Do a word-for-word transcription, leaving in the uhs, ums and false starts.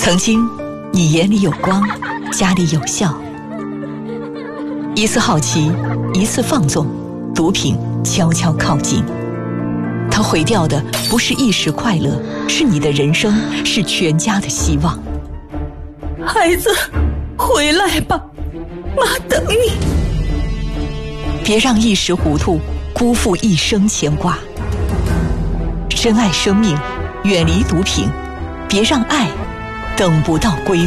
曾经，你眼里有光，家里有笑。一次好奇，一次放纵，毒品悄悄靠近。它毁掉的不是一时快乐，是你的人生，是全家的希望。 孩子，回来吧，妈等你。 别让一时糊涂辜负一生牵挂。珍爱生命，远离毒品，别让爱等不到归